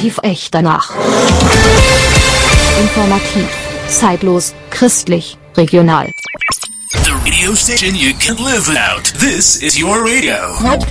Qualitativ echt danach. Informativ, zeitlos, christlich, regional. The radio station you can live without. This is your radio.